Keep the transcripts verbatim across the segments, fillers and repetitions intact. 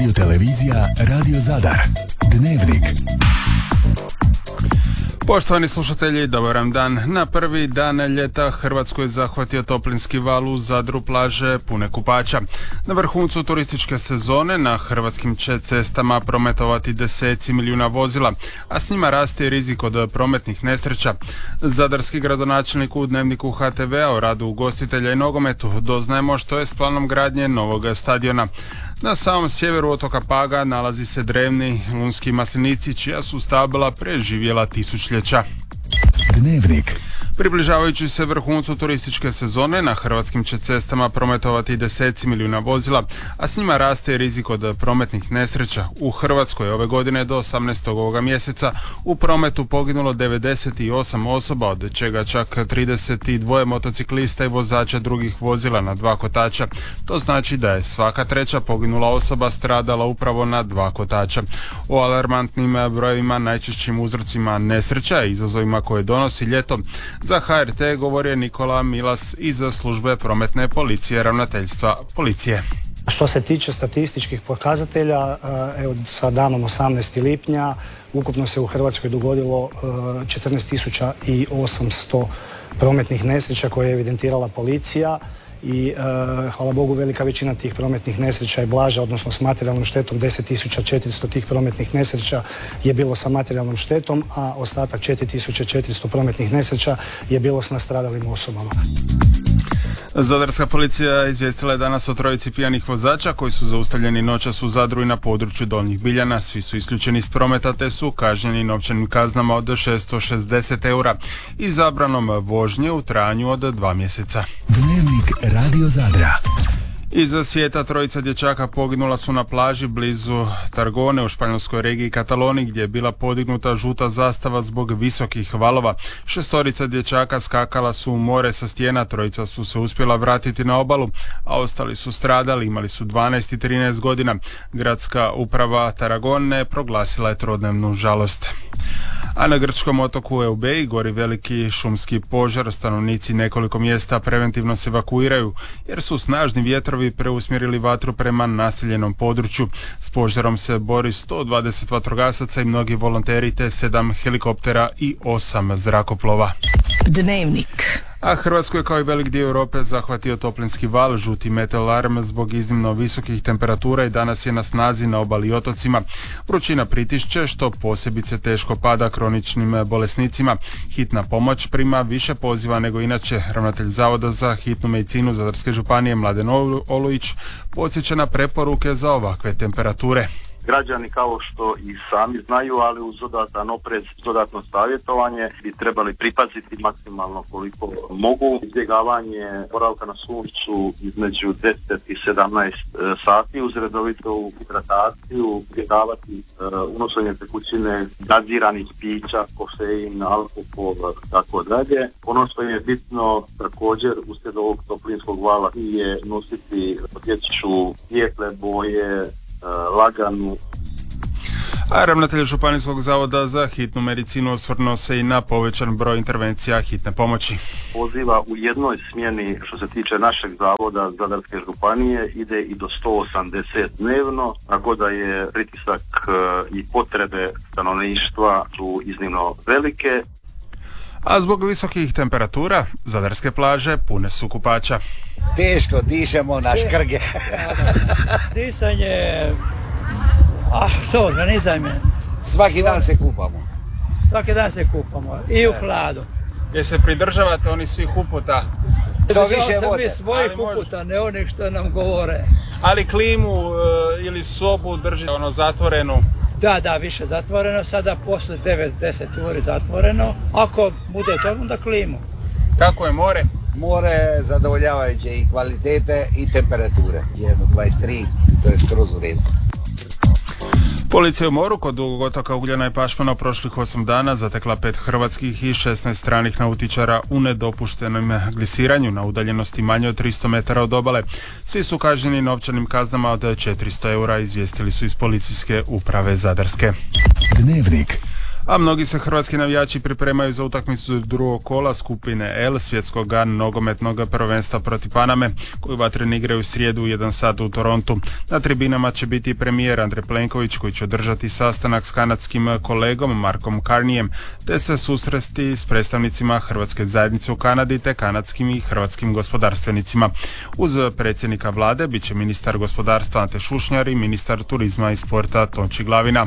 Radio televizija Radio Zadar. Dnevnik. Poštovani slušatelji, dobar vam dan. Na prvi dan ljeta Hrvatsku je zahvatio toplinski val u Zadru, plaže pune kupača. Na vrhuncu turističke sezone na hrvatskim će cestama prometovati deseci milijuna vozila, a s njima raste rizik od prometnih nesreća. Zadarski gradonačelnik u Dnevniku H T V-a o radu ugostitelja i nogometu doznajemo što je s planom gradnje novog stadiona. Na samom sjeveru otoka Paga nalazi se drevni lunski maslinici čija su stabla preživjela tisućljeća. Dnevnik. Približavajući se vrhuncu turističke sezone na hrvatskim će cestama prometovati deseci milijuna vozila, a s njima raste rizik od prometnih nesreća. U Hrvatskoj ove godine do osamnaestog ovoga mjeseca u prometu poginulo devedeset osam osoba, od čega čak trideset dva motociklista i vozača drugih vozila na dva kotača. To znači da je svaka treća poginula osoba stradala upravo na dva kotača. O alarmantnim brojevima, najčešćim uzrocima nesreća i izazovima koje donosi ljeto za H R T govorio Nikola Milas iz službe prometne policije ravnateljstva policije. Što se tiče statističkih pokazatelja, evo sa danom osamnaestog lipnja ukupno se u Hrvatskoj dogodilo četrnaest tisuća osamsto prometnih nesreća koje je evidentirala policija i e, hvala Bogu velika većina tih prometnih nesreća je blaža, odnosno s materijalnom štetom. Deset tisuća četiristo tih prometnih nesreća je bilo sa materijalnom štetom, a ostatak četiri tisuće četiristo prometnih nesreća je bilo s nastradalim osobama. Zadarska policija izvijestila je danas o trojici pijanih vozača koji su zaustavljeni noćas u Zadru i na području Donjih Biljana. Svi su isključeni iz prometa te su kažnjeni novčanim kaznama od šesto šezdeset eura i zabranom vožnje u trajanju od dva mjeseca. Dnevnik Radio Zadra. Iza svijeta trojica dječaka poginula su na plaži blizu Targone u španjolskoj regiji Kataloniji gdje je bila podignuta žuta zastava zbog visokih valova. Šestorica dječaka skakala su u more sa stijena, trojica su se uspjela vratiti na obalu, a ostali su stradali, imali su dvanaest i trinaest godina. Gradska uprava Tarragone proglasila je trodnevnu žalost. A na grčkom otoku Eubei gori veliki šumski požar. Stanovnici nekoliko mjesta preventivno se evakuiraju jer su snažni vjetrovi preusmjerili vatru prema naseljenom području. S požarom se bori sto dvadeset vatrogasaca i mnogi volonteri te sedam helikoptera i osam zrakoplova. Dnevnik. A Hrvatsku je kao i velik dio Europe zahvatio toplinski val, žuti meteoalarm zbog iznimno visokih temperatura i danas je na snazi na obali i otocima. Vrućina pritišće što posebice teško pada kroničnim bolesnicima. Hitna pomoć prima više poziva nego inače. Ravnatelj Zavoda za hitnu medicinu Zadarske županije Mladen Olujić podsjeća na preporuke za ovakve temperature. Građani kao što i sami znaju, ali uz dodatan oprez, dodatno savjetovanje bi trebali pripaziti maksimalno koliko mogu. Izbjegavanje boravka na suncu između deset i sedamnaest sati uz redovitu hidrataciju, izbjegavati uh, unošenje tekućine, gaziranih pića, kofein, alkohol, tako dalje. Ono što je bitno također uslijed ovog toplinskog vala je nositi odjeću svijetle boje, laganu. A ravnatelj Županijskog zavoda za hitnu medicinu osvrnuo se i na povećan broj intervencija hitne pomoći. Poziva u jednoj smjeni što se tiče našeg zavoda Zadarske županije ide i do sto osamdeset dnevno, tako da je pritisak i potrebe stanovništva su iznimno velike. A zbog visokih temperatura zadarske plaže pune su kupača. Teško dišemo na škrge. Disanje, ah što, organizam je. Svaki dan se kupamo. Svaki dan se kupamo i u hladu. Jer se pridržavate oni svih uputa? To više sam vode. mi svojih Ali može... uputa, ne onih što nam govore. Ali klimu e, ili sobu držite ono zatvorenu? Da, da, više zatvoreno, sada posle devet deset uri zatvoreno. Ako bude to, onda klimu. Kako je more? More zadovoljavajuće i kvalitete i temperature. jedno dvadeset tri, to je skroz u redu. Policija u moru kod Dugog otoka Ugljena i Pašmana u prošlih osam dana zatekla pet hrvatskih i šesnaest stranih nautičara u nedopuštenom glisiranju na udaljenosti manje od tristo metara od obale. Svi su kažnjeni novčanim kaznama od četiristo eura, izvijestili su iz policijske uprave Zadarske. Dnevnik. A mnogi se hrvatski navijači pripremaju za utakmicu drugog kola skupine L svjetskog nogometnog prvenstva protiv Paname, koju vatreni igraju u srijedu u jedan sat u Torontu. Na tribinama će biti premijer Andrej Plenković, koji će održati sastanak s kanadskim kolegom Markom Carneyem, te se susresti s predstavnicima hrvatske zajednice u Kanadi te kanadskim i hrvatskim gospodarstvenicima. Uz predsjednika vlade bit će ministar gospodarstva Ante Šušnjar i ministar turizma i sporta Tonči Glavina.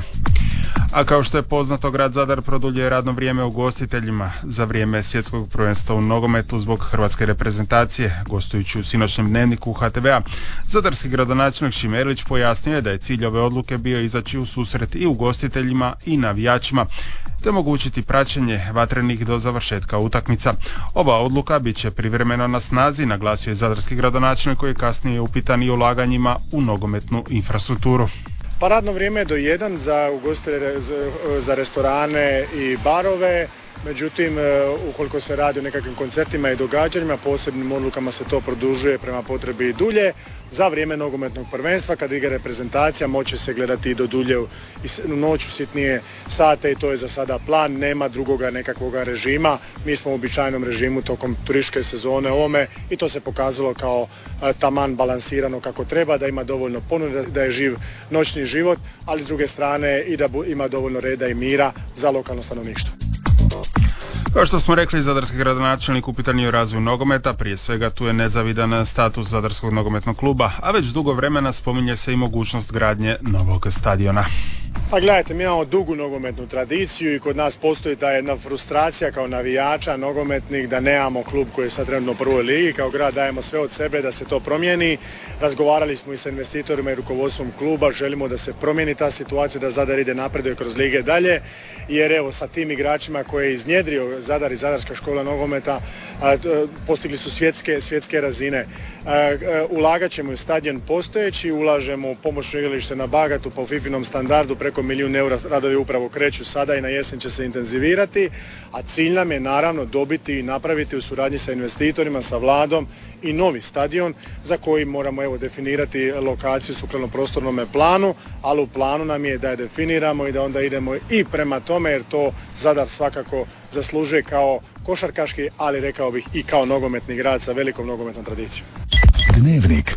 A kao što je poznato, grad Zadar produljuje radno vrijeme ugostiteljima za vrijeme svjetskog prvenstva u nogometu zbog hrvatske reprezentacije. Gostujući u sinoćnjem dnevniku ha te vea, zadarski gradonačelnik Šime Erlić pojasnio je da je cilj ove odluke bio izaći u susret i ugostiteljima i navijačima, te omogućiti praćenje vatrenih do završetka utakmica. Ova odluka bit će privremeno na snazi, naglasio je zadarski gradonačelnik, koji je kasnije upitan i ulaganjima u nogometnu infrastrukturu. Pa radno vrijeme je do jedan za ugostitelje, za restorane i barove. Međutim, ukoliko se radi o nekakvim koncertima i događanjima, posebnim odlukama se to produžuje prema potrebi i dulje. Za vrijeme nogometnog prvenstva, kad igra reprezentacija, moće se gledati i do dulje u noću, sitnije sate, i to je za sada plan. Nema drugoga nekakvoga režima. Mi smo u običajnom režimu tokom turističke sezone ovome i to se pokazalo kao taman balansirano kako treba, da ima dovoljno ponude, da je živ noćni život, ali s druge strane i da ima dovoljno reda i mira za lokalno stanovništvo. Kao što smo rekli, zadarski gradonačelnik upitan je o razvoju nogometa, prije svega tu je nezavidan status zadarskog nogometnog kluba, a već dugo vremena spominje se i mogućnost gradnje novog stadiona. Pa gledajte, mi imamo dugu nogometnu tradiciju i kod nas postoji ta jedna frustracija kao navijača nogometnih da nemamo klub koji je sad trenutno u prvoj ligi. Kao grad dajemo sve od sebe da se to promijeni. Razgovarali smo i sa investitorima i rukovodstvom kluba, želimo da se promijeni ta situacija, da Zadar ide napreduje kroz lige dalje, jer evo sa tim igračima koje je iznjedrio Zadar i Zadarska škola nogometa a, postigli su svjetske, svjetske razine. A, a, ulagat ćemo u stadion postojeći, ulažemo u pomoćno igralište na Bagatu po fifinom standardu, preko milijun eura, radovi upravo kreću sada i na jesen će se intenzivirati, a cilj nam je naravno dobiti i napraviti u suradnji sa investitorima, sa vladom i novi stadion za koji moramo evo definirati lokaciju sukladno prostornom planu, ali u planu nam je da je definiramo i da onda idemo i prema tome, jer to Zadar svakako zaslužuje kao košarkaški, ali rekao bih i kao nogometni grad sa velikom nogometnom tradicijom. Dnevnik.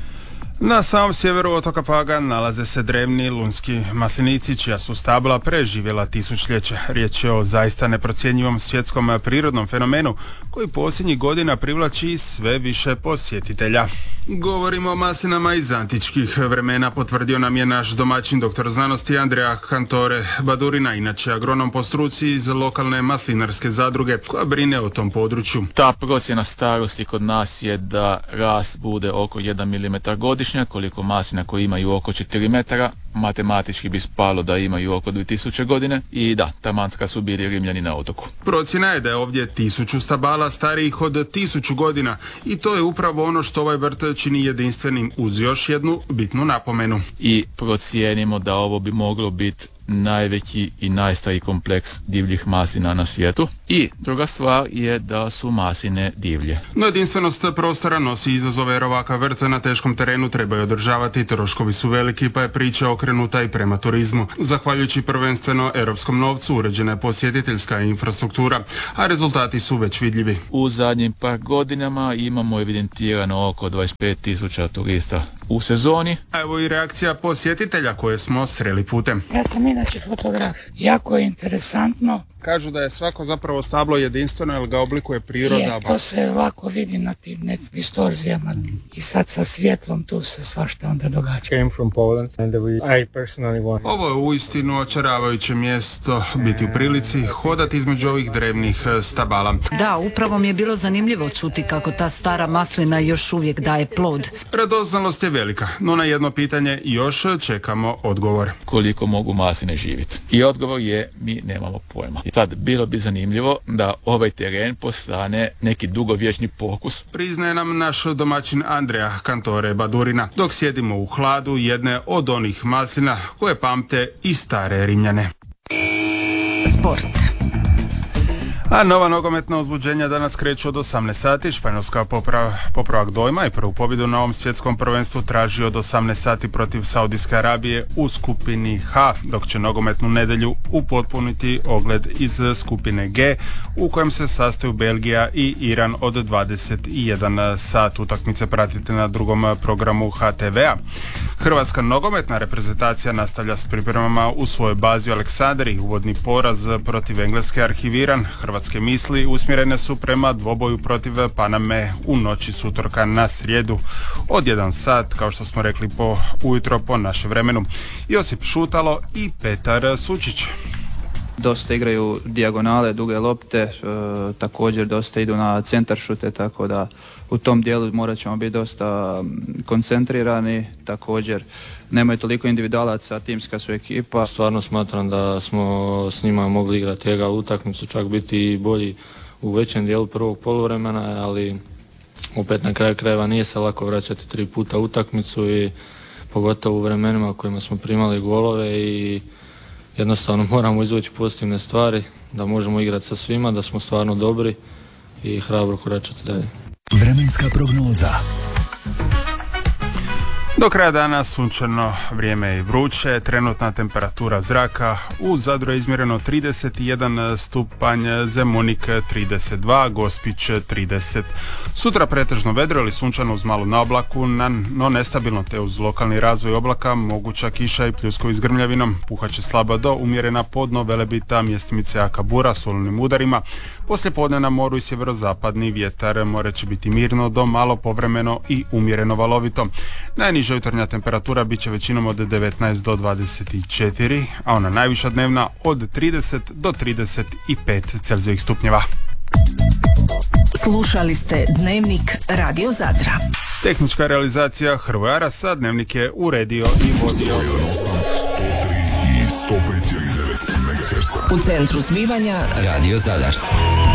Na samom sjeveru otoka Paga nalaze se drevni lunski maslinici, čija su stabla preživjela tisućljeća. Riječ je o zaista neprocjenjivom svjetskom prirodnom fenomenu koji posljednjih godina privlači sve više posjetitelja. Govorimo o maslinama iz antičkih vremena, potvrdio nam je naš domaćin doktor znanosti Andrija Kantore Badurina, inače agronom po struci iz lokalne maslinarske zadruge koja brine o tom području. Ta procjena starosti kod nas je da rast bude oko jedan milimetar godišnja, koliko maslina koji imaju oko četiri metara, matematički bi spalo da imaju oko dvije tisuće godine i da, taman kad su bili Rimljani na otoku. Procjena je da je ovdje tisuću stabala starijih od tisuću godina i to je upravo ono što ovaj vrt čini jedinstvenim, uz još jednu bitnu napomenu. I procijenimo da ovo bi moglo biti najveći i najstariji kompleks divljih maslina na svijetu. I druga stvar je da su masline divlje. No jedinstvenost prostora nosi izazove, jer ovakav vrt na teškom terenu trebaju održavati, troškovi su veliki, pa je priča okrenuta i prema turizmu. Zahvaljujući prvenstveno europskom novcu uređena je posjetiteljska infrastruktura, a rezultati su već vidljivi. U zadnjim par godinama imamo evidentirano oko dvadeset pet tisuća turista u sezoni. A evo i reakcija posjetitelja koje smo sreli putem. Ja sam inače fotograf. Jako je interesantno. Kažu da je svako zapravo stablo jedinstveno, jer ga oblikuje priroda. Je, to se lako vidi na tim distorzijama i sad sa svjetlom tu se svašta onda događa. Came from Poland and we, I personally want. Ovo je uistinu očaravajuće mjesto, biti u prilici hodati između ovih drevnih stabala. Da, upravo mi je bilo zanimljivo čuti kako ta stara maslina još uvijek daje plod. Radoznalost je velika, no na jedno pitanje još čekamo odgovor. Koliko mogu masline živjeti? I odgovor je, mi nemamo pojma. I sad, bilo bi zanimljivo da ovaj teren postane neki dugovječni pokus. Priznaje nam naš domaćin Andrija Kantore Badurina, dok sjedimo u hladu jedne od onih maslina koje pamte i stare Rimljane. Sport. A nova nogometna uzbuđenja danas kreću od osamnaest sati. Španjolska popra, popravak dojma i prvu pobjedu na ovom svjetskom prvenstvu traži od osamnaest sati protiv Saudijske Arabije u skupini H, dok će nogometnu nedjelju upotpuniti ogled iz skupine G, u kojem se sastaju Belgija i Iran od dvadeset jedan sat. Utakmice pratite na drugom programu H T V-a. Hrvatska nogometna reprezentacija nastavlja s pripremama u svojoj bazi u Aleksandriji. Uvodni poraz protiv Engleske arhiviran. Hrvatske misli usmjerene su prema dvoboju protiv Paname u noći s utorka na srijedu od jedan sat, kao što smo rekli po ujutro po našem vremenu. Josip Šutalo i Petar Sučić. Dosta igraju dijagonale, duge lopte, e, također dosta idu na centar šute, tako da u tom dijelu morat ćemo biti dosta koncentrirani. Također nemaju toliko individualaca, timska su ekipa. Stvarno smatram da smo s njima mogli igrati egal utakmicu, čak biti i bolji u većem dijelu prvog poluvremena, ali opet na kraju krajeva nije se lako vraćati tri puta utakmicu i pogotovo u vremenima u kojima smo primali golove i jednostavno moramo izvući pozitivne stvari, da možemo igrati sa svima, da smo stvarno dobri i hrabro koračati dalje. Vremenska prognoza. Do kraja dana sunčano vrijeme i vruće, trenutna temperatura zraka u Zadru je izmjereno trideset jedan stupanj, Zemunik trideset dva, Gospić trideset. Sutra pretežno vedro ili sunčano uz malu naoblaku, no nestabilno te uz lokalni razvoj oblaka, moguća kiša i pljuskovi s grmljavinom, puhaće slaba do umjerena podno Velebita, mjestimice jaka bura s olujnim udarima. Poslije podne na moru i sjeverozapadni vjetar, more će biti mirno do malo povremeno i umjereno valovito. Najniža jutarnja temperatura bit će većinom od devetnaest do dvadeset četiri, a ona najviša dnevna od trideset do trideset pet Celzijevih stupnjeva. Slušali ste Dnevnik Radio Zadra. Tehnička realizacija Hrvoje Arasa, Dnevnik je uredio i vodio sto pet zarez devet megaherca. U centru zbivanja Radio Zadar.